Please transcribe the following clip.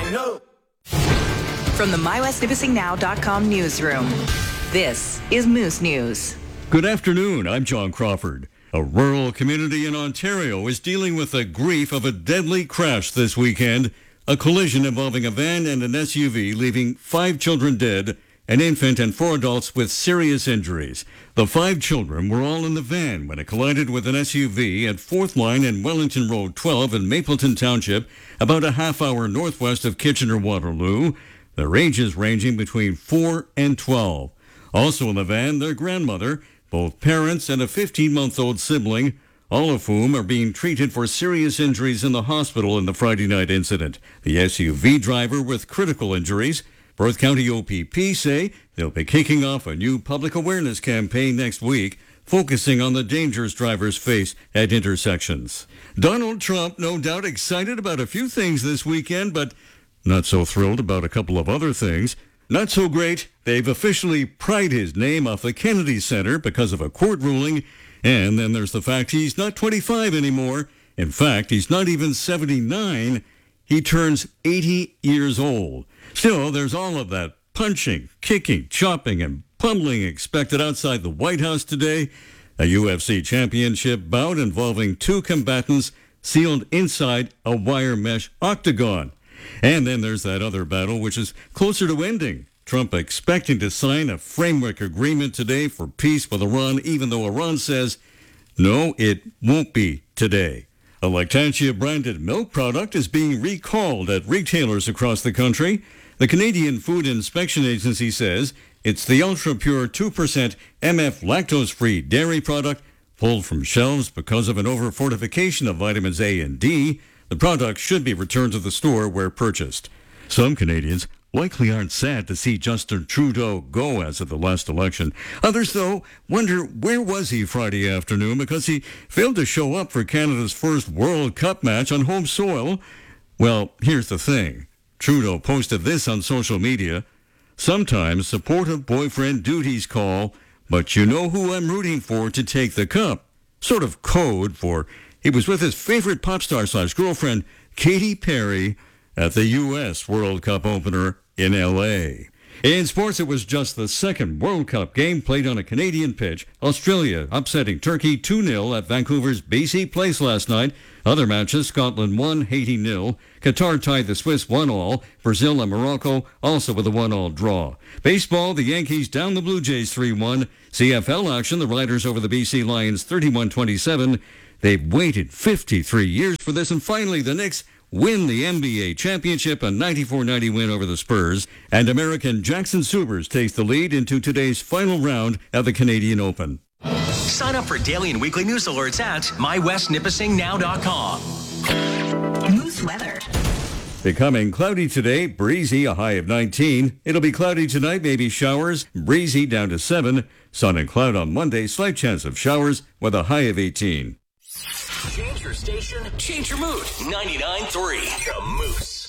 know. From the MyWestNipissingNow.com newsroom, this is Moose News. Good afternoon, I'm John Crawford. A rural community in Ontario is dealing with the grief of a deadly crash this weekend, a collision involving a van and an SUV, leaving 5 children dead, an infant and 4 adults with serious injuries. The 5 children were all in the van when it collided with an SUV at 4th Line and Wellington Road 12 in Mapleton Township, about a half hour northwest of Kitchener-Waterloo. Their ages ranging between 4 and 12. Also in the van, their grandmother, both parents and a 15-month-old sibling, all of whom are being treated for serious injuries in the hospital in the Friday night incident. The SUV driver with critical injuries. Perth County OPP say they'll be kicking off a new public awareness campaign next week, focusing on the dangers drivers face at intersections. Donald Trump, no doubt excited about a few things this weekend, but not so thrilled about a couple of other things. Not so great, they've officially pried his name off the Kennedy Center because of a court ruling. And then there's the fact he's not 25 anymore. In fact, he's not even 79. He turns 80 years old. Still, there's all of that punching, kicking, chopping, and pummeling expected outside the White House today. A UFC championship bout involving 2 combatants sealed inside a wire mesh octagon. And then there's that other battle, which is closer to ending. Trump expecting to sign a framework agreement today for peace with Iran, even though Iran says, no, it won't be today. A Lactantia-branded milk product is being recalled at retailers across the country. The Canadian Food Inspection Agency says it's the ultra-pure 2% MF lactose-free dairy product pulled from shelves because of an over-fortification of vitamins A and D. The product should be returned to the store where purchased. Some Canadians likely aren't sad to see Justin Trudeau go as of the last election. Others, though, wonder where was he Friday afternoon because he failed to show up for Canada's first World Cup match on home soil. Well, here's the thing. Trudeau posted this on social media. Sometimes supportive boyfriend duties call, but you know who I'm rooting for to take the cup. Sort of code for he was with his favorite pop star/girlfriend, Katy Perry, at the U.S. World Cup opener in L.A. In sports, it was just the second World Cup game played on a Canadian pitch. Australia upsetting Turkey 2-0 at Vancouver's BC Place last night. Other matches, Scotland won, Haiti 0. Qatar tied the Swiss 1-1. Brazil and Morocco also with a 1-1 draw. Baseball, the Yankees down the Blue Jays 3-1. CFL action, the Riders over the BC Lions 31-27. They've waited 53 years for this, and finally the Knicks win the NBA championship, a 94-90 win over the Spurs, and American Jackson Subers takes the lead into today's final round of the Canadian Open. Sign up for daily and weekly news alerts at mywestnipissingnow.com. Moose weather. Becoming cloudy today, breezy, a high of 19. It'll be cloudy tonight, maybe showers, breezy down to 7. Sun and cloud on Monday, slight chance of showers with a high of 18. Change your station, change your mood. 99.3 The Moose.